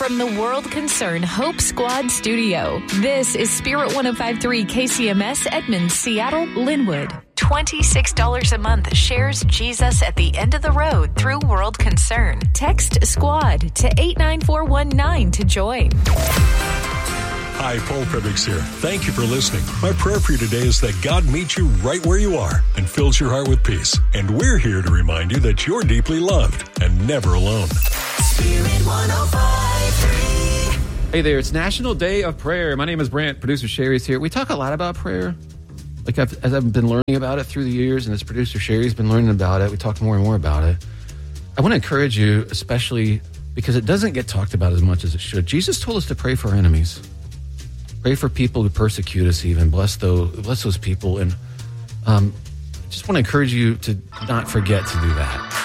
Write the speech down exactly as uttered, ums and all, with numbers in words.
from the World Concern Hope Squad studio, this is Spirit one oh five point three K C M S Edmonds, Seattle, Linwood. twenty-six dollars a month shares Jesus at the end of the road through World Concern. Text SQUAD to eight nine four one nine to join. Hi, Paul Pribix here. Thank you for listening. My prayer for you today is that God meets you right where you are and fills your heart with peace. And we're here to remind you that you're deeply loved and never alone. Spirit one oh five point three. Hey there, it's National Day of Prayer. My name is Brant. Producer Sherry's here. We talk a lot about prayer. Like I've, as I've been learning about it through the years, and as producer Sherry's been learning about it, we talk more and more about it. I want to encourage you, especially because it doesn't get talked about as much as it should. Jesus told us to pray for our enemies. Pray for people who persecute us even. Bless those, bless those people. And um, I just want to encourage you to not forget to do that.